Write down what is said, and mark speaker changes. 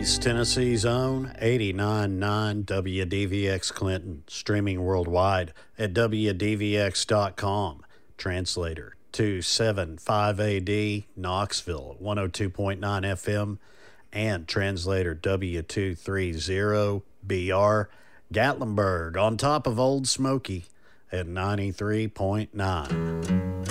Speaker 1: East Tennessee's own 89.9 WDVX Clinton, streaming worldwide at WDVX.com. Translator 275AD Knoxville 102.9 FM and translator W230BR Gatlinburg on top of Old Smoky at 93.9.